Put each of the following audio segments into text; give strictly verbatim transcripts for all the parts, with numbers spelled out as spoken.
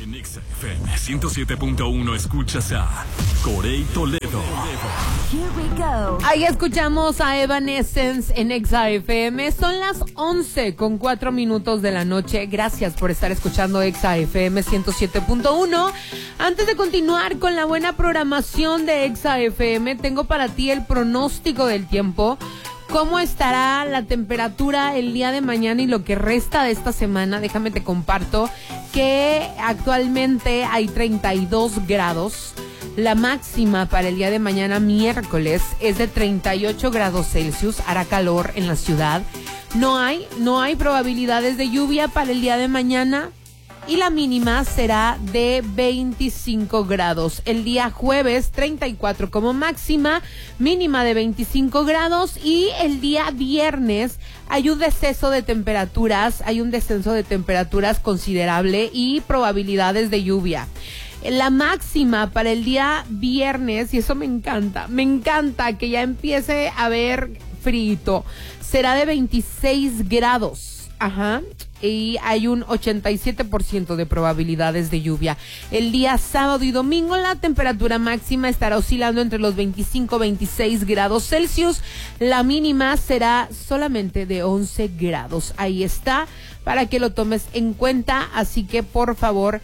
En Exa F M ciento siete punto uno escuchas a Corey Toledo. Here we go. Ahí escuchamos a Evanescence en Exa F M. Son las once con cuatro minutos de la noche. Gracias por estar escuchando Exa F M ciento siete punto uno. Antes de continuar con la buena programación de Exa F M, tengo para ti el pronóstico del tiempo. ¿Cómo estará la temperatura el día de mañana y lo que resta de esta semana? Déjame te comparto que actualmente hay treinta y dos grados. La máxima para el día de mañana, miércoles, es de treinta y ocho grados Celsius. Hará calor en la ciudad. No hay, no hay probabilidades de lluvia para el día de mañana. Y la mínima será de veinticinco grados. El día jueves, treinta y cuatro como máxima, mínima de veinticinco grados. Y el día viernes hay un descenso de temperaturas, hay un descenso de temperaturas considerable y probabilidades de lluvia. La máxima para el día viernes, y eso me encanta, me encanta que ya empiece a haber frito, será de veintiséis grados. Ajá. Y hay un ochenta y siete por ciento de probabilidades de lluvia. El día sábado y domingo la temperatura máxima estará oscilando entre los veinticinco y veintiséis grados Celsius. La mínima será solamente de once grados. Ahí está, para que lo tomes en cuenta. Así que por favor,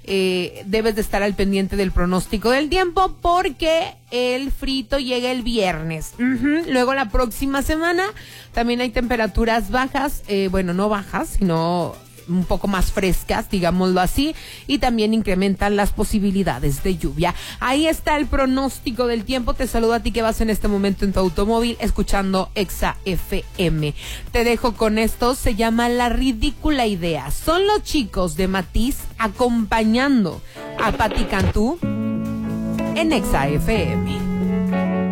eh, debes de estar al pendiente del pronóstico del tiempo, porque el frito llega el viernes. Uh-huh. Luego la próxima semana también hay temperaturas bajas, eh, bueno, no bajas, sino un poco más frescas, digámoslo así, y también incrementan las posibilidades de lluvia. Ahí está el pronóstico del tiempo. Te saludo a ti que vas en este momento en tu automóvil escuchando Exa F M. Te dejo con esto, se llama La Ridícula Idea. Son los chicos de Matiz acompañando a Patti Cantú en Exa F M.